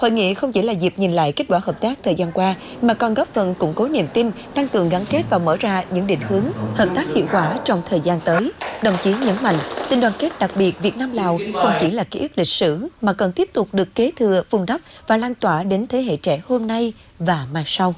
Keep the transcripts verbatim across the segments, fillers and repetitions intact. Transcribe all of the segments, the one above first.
Hội nghị không chỉ là dịp nhìn lại kết quả hợp tác thời gian qua, mà còn góp phần củng cố niềm tin, tăng cường gắn kết và mở ra những định hướng hợp tác hiệu quả trong thời gian tới. Đồng chí nhấn mạnh, tình đoàn kết đặc biệt Việt Nam-Lào không chỉ là ký ức lịch sử, mà còn tiếp tục được kế thừa, vun đắp và lan tỏa đến thế hệ trẻ hôm nay và mai sau.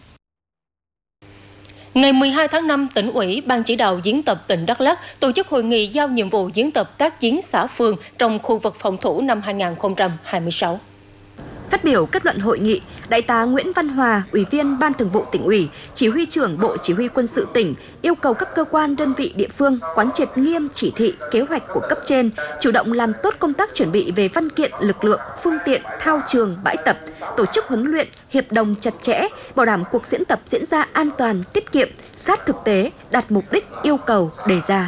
Ngày mười hai tháng năm, tỉnh ủy, Ban chỉ đạo diễn tập tỉnh Đắk Lắk tổ chức hội nghị giao nhiệm vụ diễn tập tác chiến xã phường trong khu vực phòng thủ năm hai nghìn không trăm hai mươi sáu. Phát biểu kết luận hội nghị, Đại tá Nguyễn Văn Hòa, Ủy viên Ban Thường vụ Tỉnh ủy, Chỉ huy trưởng Bộ Chỉ huy Quân sự tỉnh yêu cầu các cơ quan đơn vị địa phương quán triệt nghiêm chỉ thị, kế hoạch của cấp trên, chủ động làm tốt công tác chuẩn bị về văn kiện, lực lượng, phương tiện, thao trường, bãi tập, tổ chức huấn luyện, hiệp đồng chặt chẽ, bảo đảm cuộc diễn tập diễn ra an toàn, tiết kiệm, sát thực tế, đạt mục đích yêu cầu đề ra.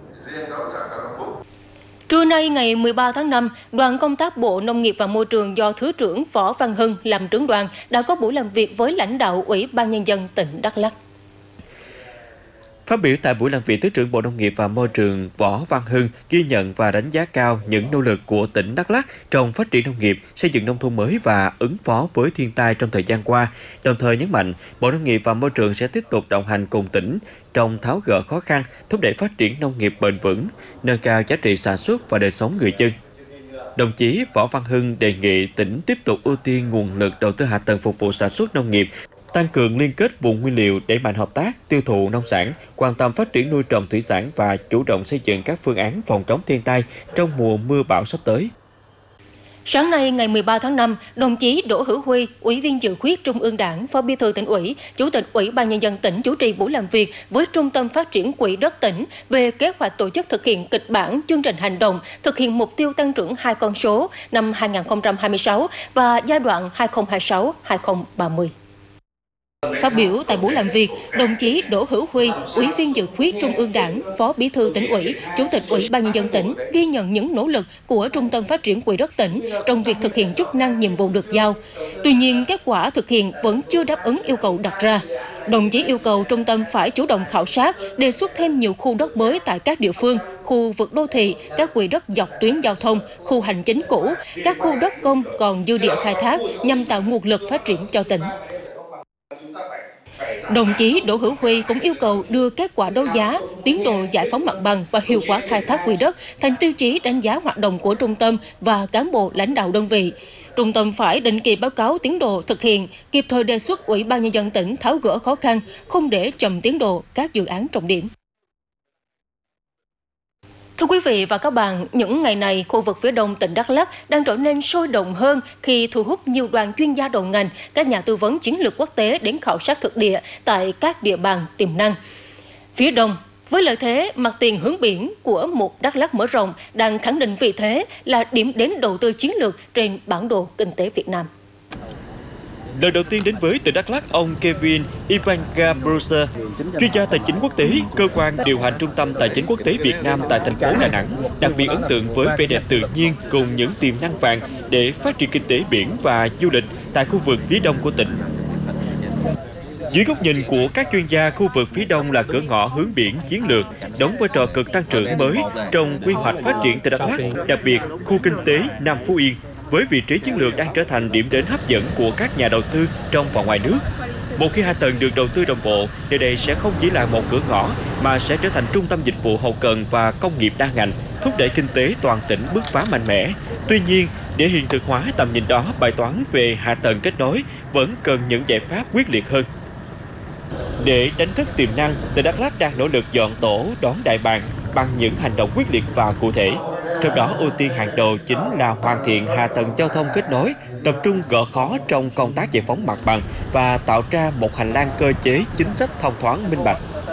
Trưa nay ngày mười ba tháng năm, đoàn công tác Bộ Nông nghiệp và Môi trường do Thứ trưởng Võ Văn Hưng làm trưởng đoàn đã có buổi làm việc với lãnh đạo Ủy ban Nhân dân tỉnh Đắk Lắk. Phát biểu tại buổi làm việc, Thứ trưởng Bộ Nông nghiệp và Môi trường Võ Văn Hưng ghi nhận và đánh giá cao những nỗ lực của tỉnh Đắk Lắk trong phát triển nông nghiệp, xây dựng nông thôn mới và ứng phó với thiên tai trong thời gian qua. Đồng thời nhấn mạnh, Bộ Nông nghiệp và Môi trường sẽ tiếp tục đồng hành cùng tỉnh trong tháo gỡ khó khăn, thúc đẩy phát triển nông nghiệp bền vững, nâng cao giá trị sản xuất và đời sống người dân. Đồng chí Võ Văn Hưng đề nghị tỉnh tiếp tục ưu tiên nguồn lực đầu tư hạ tầng phục vụ sản xuất nông nghiệp, tăng cường liên kết vùng nguyên liệu, đẩy mạnh hợp tác, tiêu thụ nông sản, quan tâm phát triển nuôi trồng thủy sản và chủ động xây dựng các phương án phòng chống thiên tai trong mùa mưa bão sắp tới. Sáng nay ngày mười ba tháng năm, đồng chí Đỗ Hữu Huy, Ủy viên Dự khuyết Trung ương Đảng, Phó Bí thư Tỉnh ủy, Chủ tịch Ủy ban Nhân dân tỉnh chủ trì buổi làm việc với Trung tâm Phát triển Quỹ đất tỉnh về kế hoạch tổ chức thực hiện kịch bản chương trình hành động thực hiện mục tiêu tăng trưởng hai con số năm hai nghìn không trăm hai mươi sáu và giai đoạn hai nghìn không trăm hai mươi sáu đến hai nghìn không trăm ba mươi. Phát biểu tại buổi làm việc, đồng chí Đỗ Hữu Huy, Ủy viên Dự khuyết Trung ương Đảng, Phó Bí thư Tỉnh ủy, Chủ tịch Ủy ban Nhân dân tỉnh ghi nhận những nỗ lực của Trung tâm Phát triển Quỹ đất tỉnh trong việc thực hiện chức năng nhiệm vụ được giao. Tuy nhiên, kết quả thực hiện vẫn chưa đáp ứng yêu cầu đặt ra. Đồng chí yêu cầu trung tâm phải chủ động khảo sát, đề xuất thêm nhiều khu đất mới tại các địa phương, khu vực đô thị, các quỹ đất dọc tuyến giao thông, khu hành chính cũ, các khu đất công còn dư địa khai thác nhằm tạo nguồn lực phát triển cho tỉnh. Đồng chí Đỗ Hữu Huy cũng yêu cầu đưa kết quả đấu giá, tiến độ giải phóng mặt bằng và hiệu quả khai thác quỹ đất thành tiêu chí đánh giá hoạt động của trung tâm và cán bộ lãnh đạo đơn vị. Trung tâm phải định kỳ báo cáo tiến độ thực hiện, kịp thời đề xuất Ủy ban Nhân dân tỉnh tháo gỡ khó khăn, không để chậm tiến độ các dự án trọng điểm. Thưa quý vị và các bạn, những ngày này, khu vực phía đông tỉnh Đắk Lắk đang trở nên sôi động hơn khi thu hút nhiều đoàn chuyên gia đầu ngành, các nhà tư vấn chiến lược quốc tế đến khảo sát thực địa tại các địa bàn tiềm năng. Phía đông, với lợi thế mặt tiền hướng biển của một Đắk Lắk mở rộng, đang khẳng định vị thế là điểm đến đầu tư chiến lược trên bản đồ kinh tế Việt Nam. Lần đầu tiên đến với tỉnh Đắk Lắk, ông Kevin Ivanka Bruser, chuyên gia tài chính quốc tế, cơ quan điều hành Trung tâm Tài chính Quốc tế Việt Nam tại thành phố Đà Nẵng, đặc biệt ấn tượng với vẻ đẹp tự nhiên cùng những tiềm năng vàng để phát triển kinh tế biển và du lịch tại khu vực phía đông của tỉnh. Dưới góc nhìn của các chuyên gia, khu vực phía đông là cửa ngõ hướng biển chiến lược, đóng vai trò cực tăng trưởng mới trong quy hoạch phát triển tỉnh Đắk Lắk, đặc biệt khu kinh tế Nam Phú Yên, với vị trí chiến lược đang trở thành điểm đến hấp dẫn của các nhà đầu tư trong và ngoài nước. Một khi hạ tầng được đầu tư đồng bộ, nơi đây sẽ không chỉ là một cửa ngõ mà sẽ trở thành trung tâm dịch vụ hậu cần và công nghiệp đa ngành, thúc đẩy kinh tế toàn tỉnh bứt phá mạnh mẽ. Tuy nhiên, để hiện thực hóa tầm nhìn đó, bài toán về hạ tầng kết nối vẫn cần những giải pháp quyết liệt hơn. Để đánh thức tiềm năng, tỉnh Đắk Lắk đang nỗ lực dọn tổ đón đại bàng bằng những hành động quyết liệt và cụ thể. Trong đó, ưu tiên hàng đầu chính là hoàn thiện hạ tầng giao thông kết nối, tập trung gỡ khó trong công tác giải phóng mặt bằng và tạo ra một hành lang cơ chế chính sách thông thoáng minh bạch.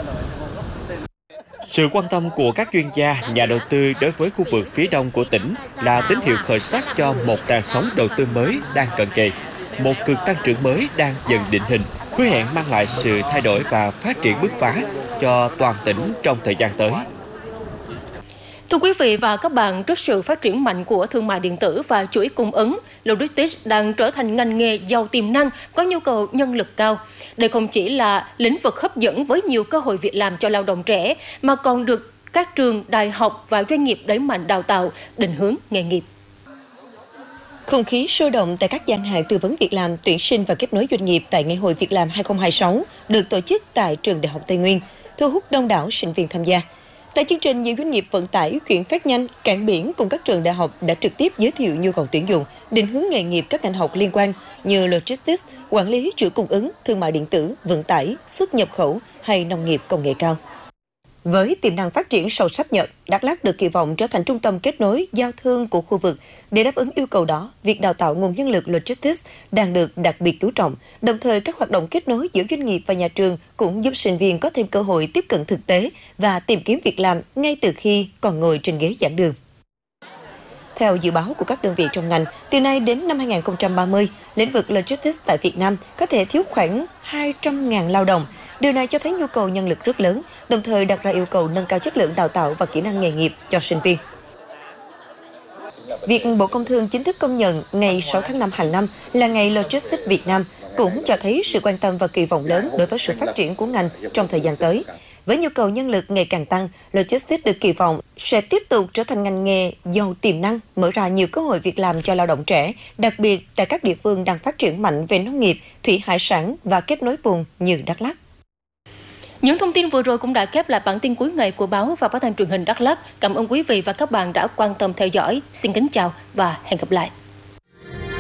Sự quan tâm của các chuyên gia, nhà đầu tư đối với khu vực phía đông của tỉnh là tín hiệu khởi sắc cho một làn sóng đầu tư mới đang cận kề, một cực tăng trưởng mới đang dần định hình, hứa hẹn mang lại sự thay đổi và phát triển bứt phá cho toàn tỉnh trong thời gian tới. Thưa quý vị và các bạn, trước sự phát triển mạnh của thương mại điện tử và chuỗi cung ứng, logistics đang trở thành ngành nghề giàu tiềm năng, có nhu cầu nhân lực cao. Đây không chỉ là lĩnh vực hấp dẫn với nhiều cơ hội việc làm cho lao động trẻ, mà còn được các trường, đại học và doanh nghiệp đẩy mạnh đào tạo, định hướng nghề nghiệp. Không khí sôi động tại các gian hàng tư vấn việc làm, tuyển sinh và kết nối doanh nghiệp tại Ngày hội Việc làm hai không hai sáu được tổ chức tại Trường Đại học Tây Nguyên, thu hút đông đảo sinh viên tham gia. Tại chương trình, nhiều doanh nghiệp vận tải, chuyển phát nhanh, cảng biển cùng các trường đại học đã trực tiếp giới thiệu nhu cầu tuyển dụng, định hướng nghề nghiệp các ngành học liên quan như logistics, quản lý chuỗi cung ứng, thương mại điện tử, vận tải, xuất nhập khẩu hay nông nghiệp công nghệ cao. Với tiềm năng phát triển sâu sắc nhận, Đắk Lắk được kỳ vọng trở thành trung tâm kết nối giao thương của khu vực. Để đáp ứng yêu cầu đó, việc đào tạo nguồn nhân lực logistics đang được đặc biệt chú trọng. Đồng thời, các hoạt động kết nối giữa doanh nghiệp và nhà trường cũng giúp sinh viên có thêm cơ hội tiếp cận thực tế và tìm kiếm việc làm ngay từ khi còn ngồi trên ghế giảng đường. Theo dự báo của các đơn vị trong ngành, từ nay đến năm hai nghìn không trăm ba mươi, lĩnh vực logistics tại Việt Nam có thể thiếu khoảng hai trăm nghìn lao động. Điều này cho thấy nhu cầu nhân lực rất lớn, đồng thời đặt ra yêu cầu nâng cao chất lượng đào tạo và kỹ năng nghề nghiệp cho sinh viên. Việc Bộ Công Thương chính thức công nhận ngày sáu tháng năm hàng năm là ngày Logistics Việt Nam cũng cho thấy sự quan tâm và kỳ vọng lớn đối với sự phát triển của ngành trong thời gian tới. Với nhu cầu nhân lực ngày càng tăng, logistics được kỳ vọng sẽ tiếp tục trở thành ngành nghề giàu tiềm năng, mở ra nhiều cơ hội việc làm cho lao động trẻ, đặc biệt tại các địa phương đang phát triển mạnh về nông nghiệp, thủy hải sản và kết nối vùng như Đắk Lắk. Những thông tin vừa rồi cũng đã khép lại bản tin cuối ngày của báo và phát thanh truyền hình Đắk Lắk. Cảm ơn quý vị và các bạn đã quan tâm theo dõi. Xin kính chào và hẹn gặp lại.